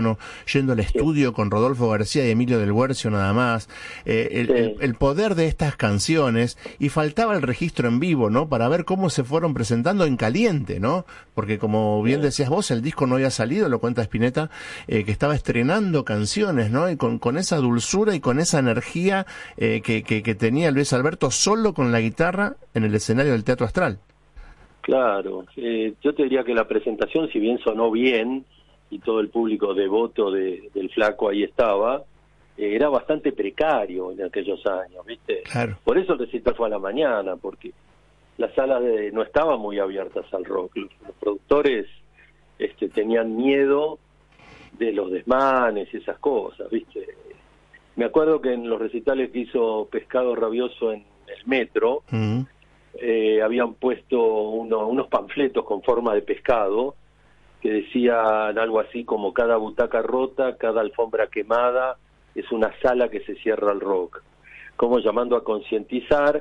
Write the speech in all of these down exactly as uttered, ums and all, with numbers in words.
micrófono, yendo al estudio sí. con Rodolfo García y Emilio del Guercio nada más, eh, el, sí. el, el poder de estas canciones, y faltaba el registro en vivo, ¿no? Para ver cómo se fueron presentando en caliente, ¿no? Porque como bien sí. decías vos, el disco no había salido, lo cuenta Spinetta, eh, que estaba estrenando canciones, ¿no? Y con, con esa dulzura y con esa energía eh, que, que, que tenía Luis Alberto solo con la guitarra en el escenario del Teatro Astral. Claro, eh, yo te diría que la presentación, si bien sonó bien, y todo el público devoto de, del Flaco ahí estaba, eh, era bastante precario en aquellos años, ¿viste? Claro. Por eso el recital fue a la mañana, porque las salas de, no estaban muy abiertas al rock. Los, los productores este, tenían miedo de los desmanes y esas cosas, ¿viste? Me acuerdo que en los recitales que hizo Pescado Rabioso en el Metro, uh-huh. eh, habían puesto uno, unos panfletos con forma de pescado, que decían algo así como: cada butaca rota, cada alfombra quemada, es una sala que se cierra al rock. Como llamando a concientizar,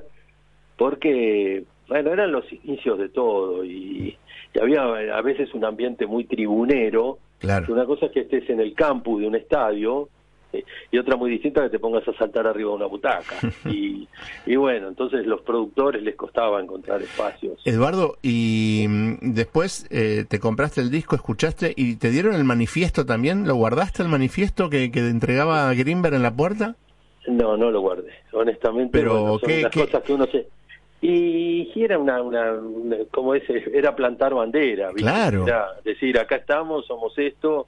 porque, bueno, eran los inicios de todo, y, y había a veces un ambiente muy tribunero. Claro. Una cosa es que estés en el campus de un estadio, y otra muy distinta que te pongas a saltar arriba de una butaca. y, y bueno, entonces los productores les costaba encontrar espacios. Eduardo, y después eh, te compraste el disco, escuchaste, y te dieron el manifiesto también. ¿Lo guardaste, el manifiesto que, que entregaba Grinberg en la puerta? No, no lo guardé, honestamente. Pero bueno, son ¿qué, las qué? cosas que uno se... Y, y era una, una, una como ese, era plantar bandera, ¿viste? Claro. Era decir, acá estamos, somos esto.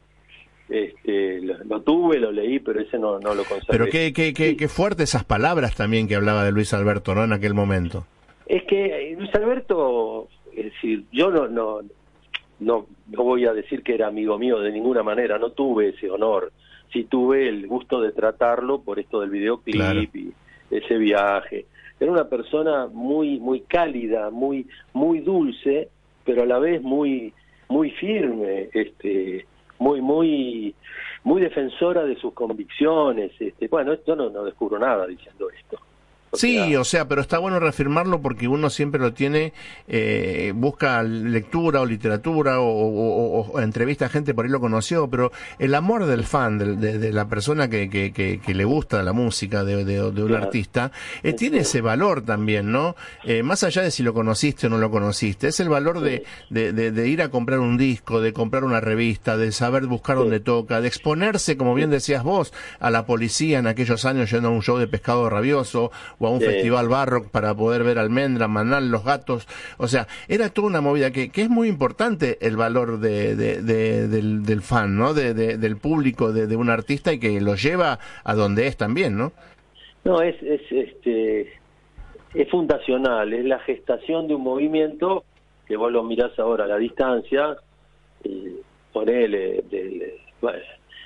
Este, lo, lo tuve, lo leí, pero ese no, no lo conservé. Pero qué, qué, qué, sí. qué fuerte esas palabras también que hablaba de Luis Alberto, ¿no? En aquel momento. Es que Luis Alberto, es decir, yo no, no, no, no voy a decir que era amigo mío de ninguna manera, no tuve ese honor. Sí tuve el gusto de tratarlo por esto del videoclip, claro. y ese viaje. Era una persona muy, muy cálida, muy, muy dulce, pero a la vez muy, muy firme, este. muy muy muy defensora de sus convicciones. Este, bueno, esto no, no descubro nada diciendo esto. O sí, sea, o sea, pero está bueno reafirmarlo porque uno siempre lo tiene, eh, busca lectura o literatura o, o, o, o entrevista a gente, por ahí lo conoció, pero el amor del fan, de, de, de la persona que, que, que, que le gusta la música de, de, de un claro. artista, eh, tiene ese valor también, ¿no? Eh, más allá de si lo conociste o no lo conociste, es el valor sí. de, de, de, de ir a comprar un disco, de comprar una revista, de saber buscar sí. dónde toca, de exponerse, como bien decías vos, a la policía en aquellos años yendo a un show de Pescado Rabioso, o a un sí. festival Barrock para poder ver Almendra, Manal, Los Gatos. O sea, era toda una movida que, que es muy importante el valor de, de, de, del, del fan, ¿no? De, de, del público de, de un artista, y que lo lleva a donde es también, ¿no? No, es, es, este, es fundacional, es la gestación de un movimiento que vos lo mirás ahora a la distancia, y ponele, de, de, bueno,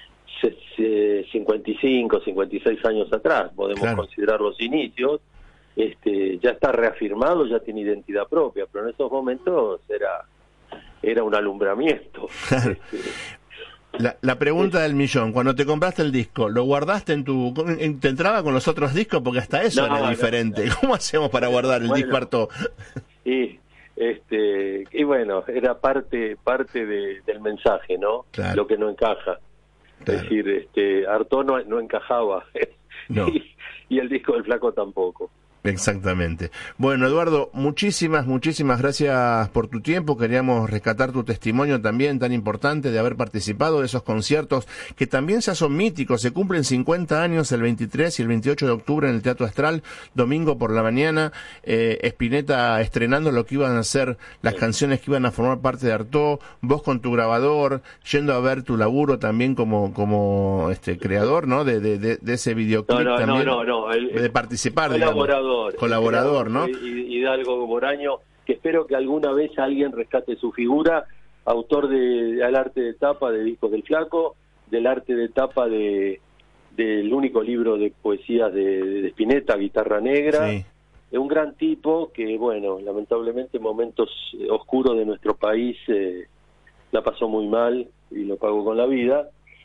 cincuenta y cinco, cincuenta y seis años atrás, podemos claro. considerar los inicios. Este, ya está reafirmado, ya tiene identidad propia, pero en esos momentos era era un alumbramiento. Claro. Este, la, la pregunta es, del millón, cuando te compraste el disco, ¿lo guardaste en tu... te entraba con los otros discos? Porque hasta eso no, era diferente. No, no. ¿Cómo hacemos para guardar el bueno, disco harto? Y, este, y bueno, era parte parte de, del mensaje, ¿no? Claro. Lo que no encaja. Claro. Es decir, este, Artaud no, no encajaba, no. y, y el disco del Flaco tampoco. Exactamente. Bueno, Eduardo, muchísimas, muchísimas gracias por tu tiempo. Queríamos rescatar tu testimonio también tan importante de haber participado de esos conciertos que también ya son míticos. Se cumplen cincuenta años el veintitrés y el veintiocho de octubre en el Teatro Astral, domingo por la mañana. Eh, Spinetta estrenando lo que iban a ser las sí. canciones que iban a formar parte de Artaud, vos con tu grabador, yendo a ver tu laburo también como como este creador, ¿no? De, de, de, de ese videoclip no, no, también. No, no, no. El, de participar, colaborador. Colaborador, ¿no? Hidalgo Moraño, que espero que alguna vez alguien rescate su figura, autor de, del arte de tapa de Discos del Flaco, del arte de tapa de del único libro de poesías de, de Spinetta, Guitarra Negra. Sí. Es un gran tipo que, bueno, lamentablemente en momentos oscuros de nuestro país eh, la pasó muy mal y lo pagó con la vida.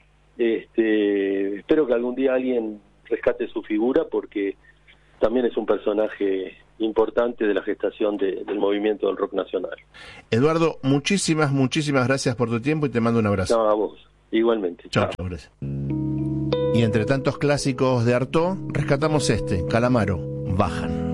Este, espero que algún día alguien rescate su figura, porque también es un personaje importante de la gestación de, del movimiento del rock nacional. Eduardo, muchísimas, muchísimas gracias por tu tiempo y te mando un abrazo. No, a vos. Igualmente. Chao, chao, gracias. Y entre tantos clásicos de Artaud, rescatamos este, Calamaro, Bajan.